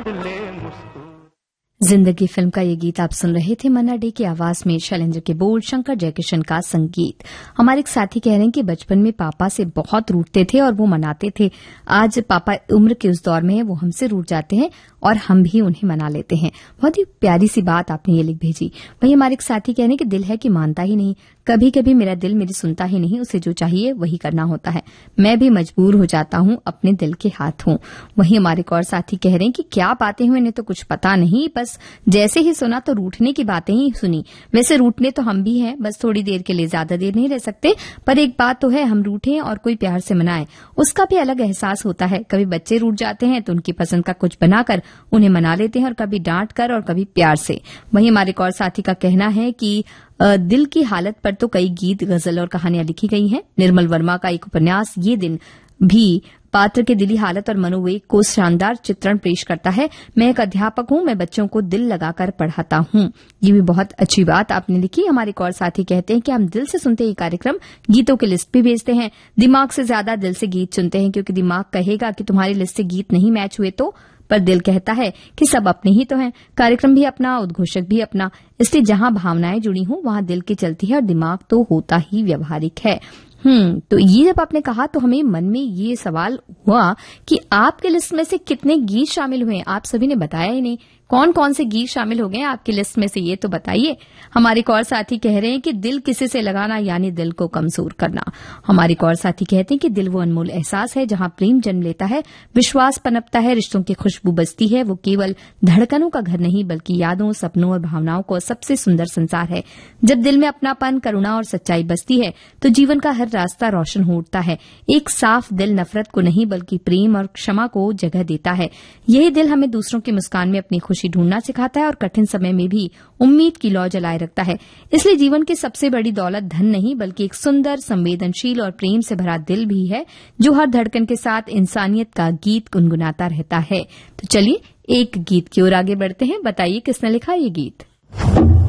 ले मुस्कुरा। जिंदगी फिल्म का ये गीत आप सुन रहे थे। मन्ना डे की आवाज में शैलेंद्र के बोल, शंकर जयकिशन का संगीत। हमारे एक साथी कह रहे हैं कि बचपन में पापा से बहुत रूठते थे और वो मनाते थे। आज पापा उम्र के उस दौर में है, वो हमसे रूठ जाते हैं और हम भी उन्हें मना लेते हैं। बहुत ही प्यारी सी बात आपने ये लिख भेजी। वही हमारे एक साथी कह रहे हैं कि दिल है कि मानता ही नहीं, कभी कभी मेरा दिल मेरी सुनता ही नहीं, उसे जो चाहिए वही करना होता है। मैं भी मजबूर हो जाता हूँ अपने दिल के हाथों। वही हमारे एक और साथी कह रहे हैं कि क्या बातें हुई, इन्हें तो कुछ पता नहीं, बस जैसे ही सुना तो रूठने की बातें ही सुनी। वैसे रूठने तो हम भी हैं, बस थोड़ी देर के लिए, ज्यादा देर नहीं रह सकते। पर एक बात तो है, हम रूठें और कोई प्यार से मनाए, उसका भी अलग एहसास होता है। कभी बच्चे रूठ जाते हैं तो उनकी पसंद का कुछ बनाकर उन्हें मना लेते हैं, और कभी डांट कर और कभी प्यार से। वहीं हमारे एक और साथी का कहना है कि दिल की हालत पर तो कई गीत, गजल और कहानियां लिखी गई हैं। निर्मल वर्मा का एक उपन्यास ये दिन भी पात्र के दिली हालत और मनोवेग को शानदार चित्रण पेश करता है। मैं एक अध्यापक हूं, मैं बच्चों को दिल लगाकर पढ़ाता हूं। ये भी बहुत अच्छी बात आपने लिखी। हमारे एक और साथी कहते हैं कि हम दिल से सुनते ही कार्यक्रम, गीतों की लिस्ट भी भेजते हैं। दिमाग से ज्यादा दिल से गीत चुनते हैं, क्योंकि दिमाग कहेगा कि तुम्हारी लिस्ट से गीत नहीं मैच हुए तो, पर दिल कहता है कि सब अपने ही तो हैं। कार्यक्रम भी अपना, उद्घोषक भी अपना, इसलिए जहां भावनाएं जुड़ी हों वहां दिल की चलती है, और दिमाग तो होता ही व्यवहारिक है। तो ये जब आपने कहा तो हमें मन में ये सवाल हुआ कि आपके लिस्ट में से कितने गीत शामिल हुए। आप सभी ने बताया ही नहीं, कौन कौन से गीत शामिल हो गए आपकी लिस्ट में से, ये तो बताइए। हमारे एक और साथी कह रहे हैं कि दिल किसी से लगाना यानी दिल को कमजोर करना। हमारे एक और साथी कहते हैं कि दिल वो अनमोल एहसास है जहां प्रेम जन्म लेता है, विश्वास पनपता है, रिश्तों की खुशबू बजती है। वो केवल धड़कनों का घर नहीं, बल्कि यादों, सपनों और भावनाओं का सबसे सुंदर संसार है। जब दिल में अपनापन, करुणा और सच्चाई बसती है तो जीवन का हर रास्ता रोशन हो उठता है। एक साफ दिल नफरत को नहीं, बल्कि प्रेम और क्षमा को जगह देता है। यही दिल हमें दूसरों की मुस्कान में अपनी खुशी ढूंढना सिखाता है, और कठिन समय में भी उम्मीद की लौ जलाए रखता है। इसलिए जीवन की सबसे बड़ी दौलत धन नहीं, बल्कि एक सुंदर, संवेदनशील और प्रेम से भरा दिल भी है, जो हर धड़कन के साथ इंसानियत का गीत गुनगुनाता रहता है। तो चलिए एक गीत की ओर आगे बढ़ते हैं। बताइए किसने लिखा ये गीत।